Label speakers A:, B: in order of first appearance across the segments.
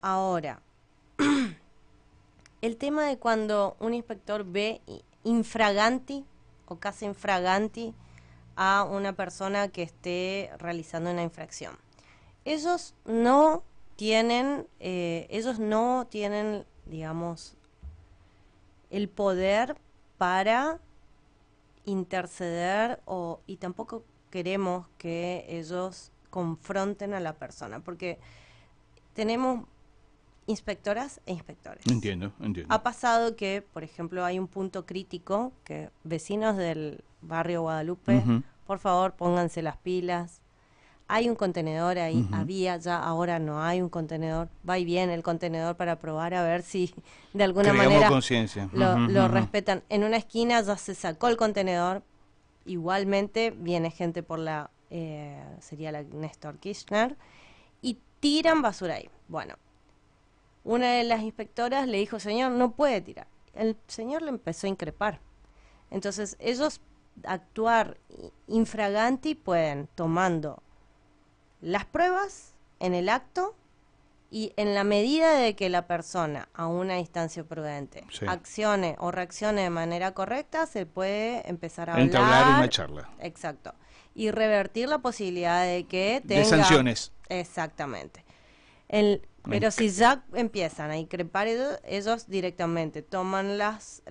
A: Ahora, el tema de cuando un inspector ve infraganti o casi infraganti a una persona que esté realizando una infracción. Ellos no tienen, digamos, el poder para interceder y tampoco queremos que ellos confronten a la persona, porque tenemos inspectoras e inspectores.
B: Entiendo.
A: Ha pasado que, por ejemplo, hay un punto crítico que vecinos del barrio Guadalupe, por favor, pónganse las pilas. Hay un contenedor ahí, había ya, ahora no hay un contenedor. Va y viene el contenedor para probar a ver si de alguna manera
B: conciencia.
A: lo respetan. En una esquina ya se sacó el contenedor. Igualmente viene gente por sería la Néstor Kirchner, y tiran basura ahí. Bueno, una de las inspectoras le dijo, señor, no puede tirar. El señor le empezó a increpar. Entonces, ellos actuar infraganti pueden tomando las pruebas en el acto y en la medida de que la persona a una instancia prudente accione o reaccione de manera correcta, se puede empezar a
B: entablar
A: hablar.
B: Una charla.
A: Exacto. Y revertir la posibilidad de que tenga...
B: De sanciones.
A: Exactamente. Pero si ya empiezan a increpar ellos directamente toman las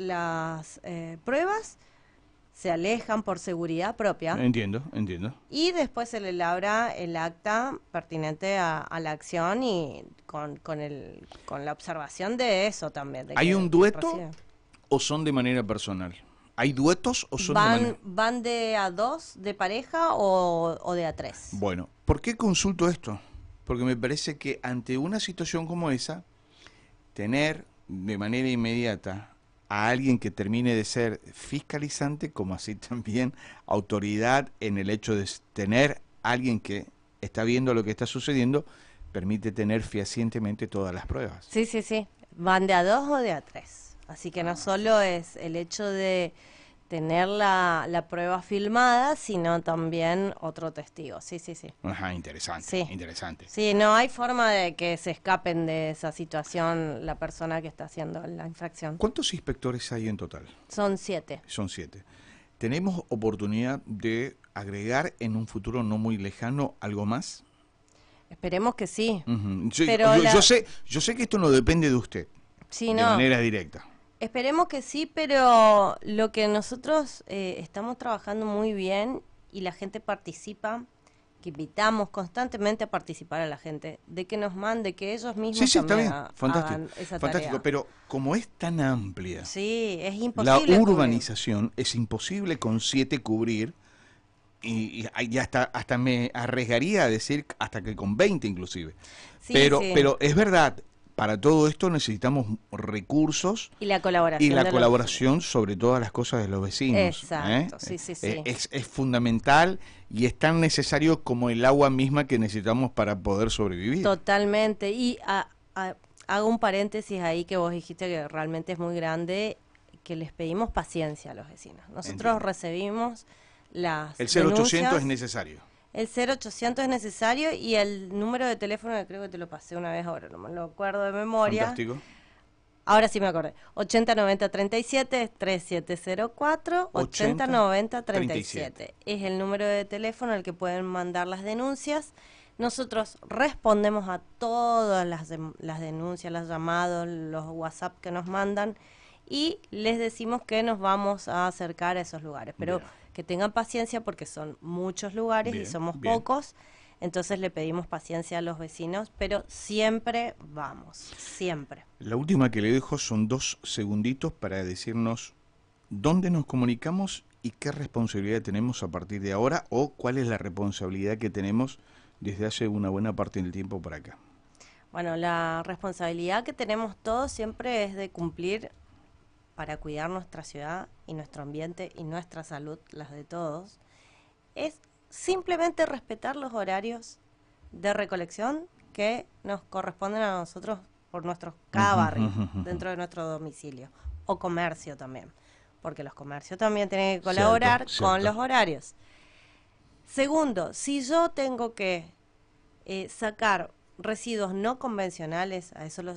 A: pruebas, se alejan por seguridad propia.
B: Entiendo.
A: Y después se le labra el acta pertinente a la acción y con la observación de eso también.
B: ¿Hay un dueto o son de manera personal? ¿Hay duetos o son
A: van de a dos, de pareja o de a tres?
B: Bueno, ¿por qué consulto esto? Porque me parece que ante una situación como esa, tener de manera inmediata a alguien que termine de ser fiscalizante, como así también autoridad en el hecho de tener alguien que está viendo lo que está sucediendo, permite tener fehacientemente todas las pruebas.
A: Sí. Van de a dos o de a tres. Así que no solo es el hecho de tener la prueba filmada, sino también otro testigo. Sí.
B: Ajá, interesante.
A: Sí, no hay forma de que se escapen de esa situación la persona que está haciendo la infracción.
B: ¿Cuántos inspectores hay en total?
A: Son 7.
B: Son 7. ¿Tenemos oportunidad de agregar en un futuro no muy lejano algo más?
A: Esperemos que sí.
B: Yo sé que esto no depende de usted, de manera directa.
A: Esperemos que sí, pero lo que nosotros estamos trabajando muy bien y la gente participa, que invitamos constantemente a participar a la gente, de que nos mande, que ellos mismos también hagan esa tarea.
B: Pero como es tan amplia,
A: sí, es imposible
B: la urbanización es imposible con 7 cubrir, y hasta me arriesgaría a decir hasta que con 20 inclusive.
A: Sí,
B: pero es verdad. Para todo esto necesitamos recursos
A: y la colaboración,
B: sobre todas las cosas de los vecinos.
A: Exacto, sí.
B: Es fundamental y es tan necesario como el agua misma que necesitamos para poder sobrevivir.
A: Totalmente. Y hago un paréntesis ahí que vos dijiste que realmente es muy grande, que les pedimos paciencia a los vecinos. Nosotros recibimos las
B: El 0800
A: denuncias.
B: es necesario.
A: El 0800 es necesario y el número de teléfono, que creo que te lo pasé una vez, ahora no me lo acuerdo de memoria.
B: Fantástico.
A: Ahora sí me acordé. 809037 es 3704 809037. Es el número de teléfono al que pueden mandar las denuncias. Nosotros respondemos a todas las denuncias, los llamados, los WhatsApp que nos mandan y les decimos que nos vamos a acercar a esos lugares. Pero que tengan paciencia porque son muchos lugares y somos pocos, entonces le pedimos paciencia a los vecinos, pero siempre vamos, siempre.
B: La última que le dejo son 2 segunditos para decirnos dónde nos comunicamos y qué responsabilidad tenemos a partir de ahora o cuál es la responsabilidad que tenemos desde hace una buena parte del tiempo para acá.
A: Bueno, la responsabilidad que tenemos todos siempre es de cumplir para cuidar nuestra ciudad y nuestro ambiente y nuestra salud, las de todos, es simplemente respetar los horarios de recolección que nos corresponden a nosotros por cada barrio, dentro de nuestro domicilio, o comercio también, porque los comercios también tienen que colaborar con los horarios. Segundo, si yo tengo que sacar residuos no convencionales, a eso